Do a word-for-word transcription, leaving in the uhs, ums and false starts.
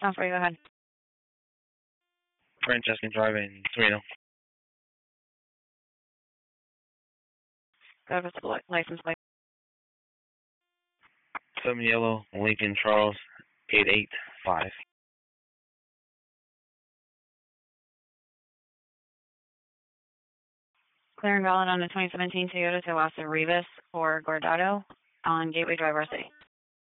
Sounds right, go ahead. Francescan Drive in Torino. Go with the license plate. Seven yellow, Lincoln Charles, eight eight five. Clear and valid on the twenty seventeen Toyota Tuwasa Revis or Gordado on Gateway Drive, R C.